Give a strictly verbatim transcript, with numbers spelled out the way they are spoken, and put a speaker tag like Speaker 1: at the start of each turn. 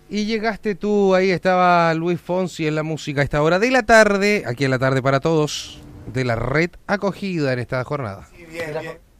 Speaker 1: Y llegaste tú, ahí estaba Luis Fonsi en la música a esta hora de la tarde, aquí en la tarde para todos, de la red acogida en esta jornada.
Speaker 2: Sí, bien, bien.